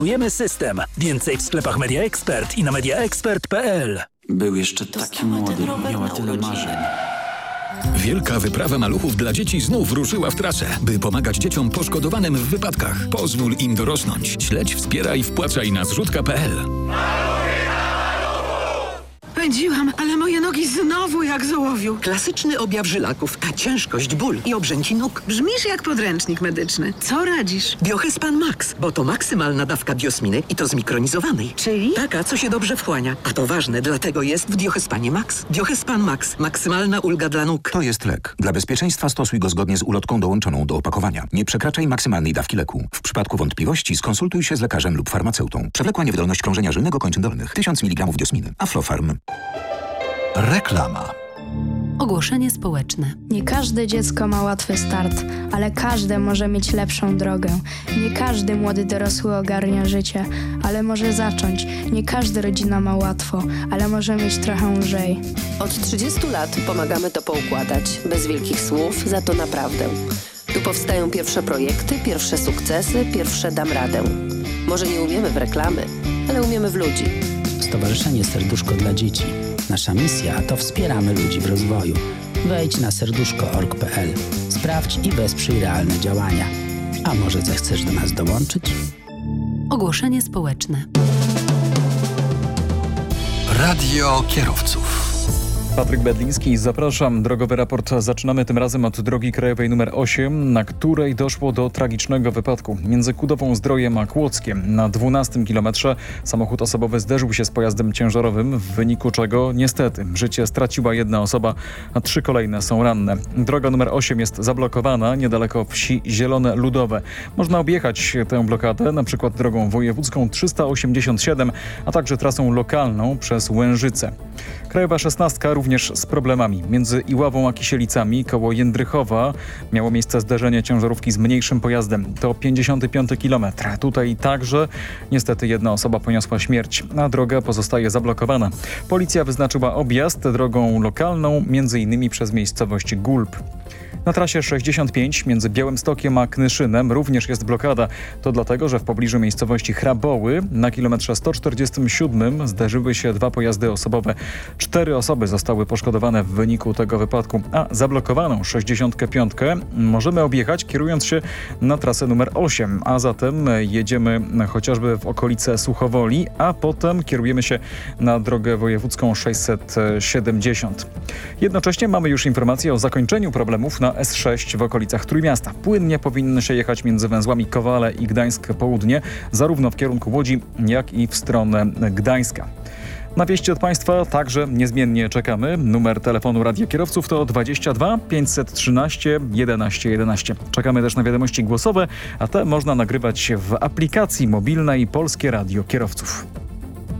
System. Więcej w sklepach Media Expert i na mediaexpert.pl. Był jeszcze taki młody, miała tyle marzeń. Wielka wyprawa maluchów dla dzieci znów ruszyła w trasę, by pomagać dzieciom poszkodowanym w wypadkach. Pozwól im dorosnąć. Śledź, wspieraj, wpłacaj na zrzutka.pl. Pędziłam, ale moje nogi znowu jak z ołowiu. Klasyczny objaw żylaków, ta ciężkość, ból i obrzęki nóg. Brzmisz jak podręcznik medyczny. Co radzisz? Biohespan Max, bo to maksymalna dawka biosminy i to zmikronizowanej. Czyli? Taka, co się dobrze wchłania. A to ważne, dlatego jest w Biohespanie Max. Biohespan Max. Maksymalna ulga dla nóg. To jest lek. Dla bezpieczeństwa stosuj go zgodnie z ulotką dołączoną do opakowania. Nie przekraczaj maksymalnej dawki leku. W przypadku wątpliwości skonsultuj się z lekarzem lub farmaceutą. Przewlekła niewydolność krążenia żylnego kończyn dolnych. 1000 mg diosminy. Aflofarm. Reklama. Ogłoszenie społeczne. Nie każde dziecko ma łatwy start, ale każde może mieć lepszą drogę. Nie każdy młody dorosły ogarnia życie, ale może zacząć. Nie każda rodzina ma łatwo, ale może mieć trochę lżej. Od 30 lat pomagamy to poukładać. Bez wielkich słów, za to naprawdę. Tu powstają pierwsze projekty, pierwsze sukcesy, pierwsze dam radę. Może nie umiemy w reklamy, ale umiemy w ludzi. Stowarzyszenie Serduszko dla Dzieci. Nasza misja to wspieramy ludzi w rozwoju. Wejdź na serduszko.org.pl. Sprawdź i wesprzyj realne działania. A może zechcesz do nas dołączyć? Ogłoszenie społeczne. Radio kierowców. Patryk Bedliński, zapraszam. Drogowy raport zaczynamy tym razem od drogi krajowej nr 8, na której doszło do tragicznego wypadku między Kudową Zdrojem a Kłodzkiem. Na 12 kilometrze samochód osobowy zderzył się z pojazdem ciężarowym, w wyniku czego niestety życie straciła jedna osoba, a 3 kolejne są ranne. Droga nr 8 jest zablokowana niedaleko wsi Zielone Ludowe. Można objechać tę blokadę na przykład drogą wojewódzką 387, a także trasą lokalną przez Łężyce. Krajowa 16 również z problemami. Między Iławą a Kisielicami koło Jędrychowa miało miejsce zderzenie ciężarówki z mniejszym pojazdem. To 55 kilometr. Tutaj także niestety jedna osoba poniosła śmierć, a droga pozostaje zablokowana. Policja wyznaczyła objazd drogą lokalną, m.in. przez miejscowość Gulb. Na trasie 65 między Białymstokiem a Knyszynem również jest blokada. To dlatego, że w pobliżu miejscowości Hraboły na kilometrze 147 zderzyły się 2 pojazdy osobowe. 4 osoby zostały poszkodowane w wyniku tego wypadku, a zablokowaną 65 możemy objechać kierując się na trasę numer 8, a zatem jedziemy chociażby w okolice Suchowoli, a potem kierujemy się na drogę wojewódzką 670. Jednocześnie mamy już informację o zakończeniu problemów na S6 w okolicach Trójmiasta. Płynnie powinny się jechać między węzłami Kowale i Gdańsk Południe, zarówno w kierunku Łodzi, jak i w stronę Gdańska. Na wieści od Państwa także niezmiennie czekamy. Numer telefonu Radia Kierowców to 22 513 11 11. Czekamy też na wiadomości głosowe, a te można nagrywać w aplikacji mobilnej Polskie Radio Kierowców.